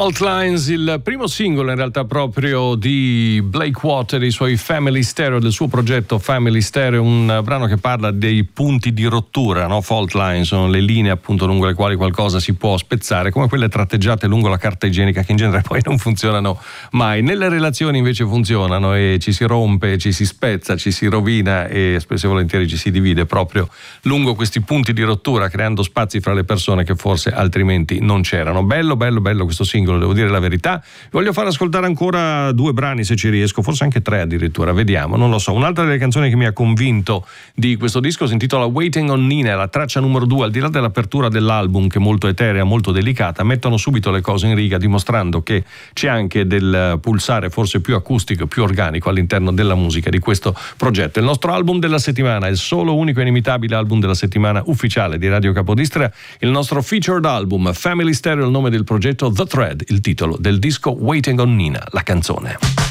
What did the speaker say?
Fault Lines, il primo singolo in realtà proprio di Blake Water, dei suoi Family Stereo, del suo progetto Family Stereo, un brano che parla dei punti di rottura, no? Fault Lines sono le linee appunto lungo le quali qualcosa si può spezzare, come quelle tratteggiate lungo la carta igienica che in genere poi non funzionano mai. Nelle relazioni invece funzionano e ci si rompe, ci si spezza, ci si rovina e spesso e volentieri ci si divide proprio lungo questi punti di rottura, creando spazi fra le persone che forse altrimenti non c'erano. Bello questo singolo, devo dire la verità. Voglio far ascoltare ancora 2 brani se ci riesco, forse anche 3 addirittura, vediamo, non lo so. Un'altra delle canzoni che mi ha convinto di questo disco si intitola Waiting on Nina, la traccia numero 2. Al di là dell'apertura dell'album, che è molto eterea, molto delicata, mettono subito le cose in riga, dimostrando che c'è anche del pulsare forse più acustico, più organico all'interno della musica di questo progetto. Il nostro album della settimana, il solo, unico e inimitabile album della settimana ufficiale di Radio Capodistria, il nostro featured album Family Stereo, il nome del progetto, The Thread, il titolo del disco Waiting on Nina, la canzone.